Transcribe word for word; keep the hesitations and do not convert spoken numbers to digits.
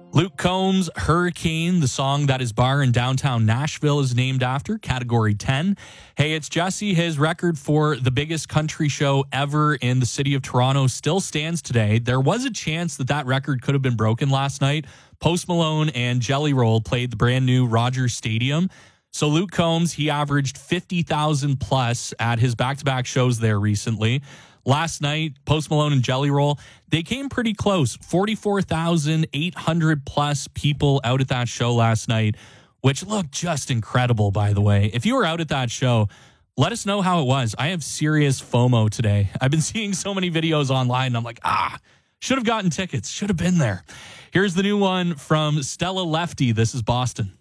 Luke Combs' Hurricane, the song that his bar in downtown Nashville is named after, category ten. Hey, it's Jesse. His record for the biggest country show ever in the city of Toronto still stands today. There was a chance that that record could have been broken last night. Post Malone and Jelly Roll played the brand new Rogers Stadium. So Luke Combs, he averaged fifty thousand plus at his back-to-back shows there recently. Last night, Post Malone and Jelly Roll, they came pretty close. forty-four thousand eight hundred plus people out at that show last night, which looked just incredible, by the way. If you were out at that show, let us know how it was. I have serious FOMO today. I've been seeing so many videos online, and I'm like, ah, should have gotten tickets. Should have been there. Here's the new one from Stella Lefty. This is Boston.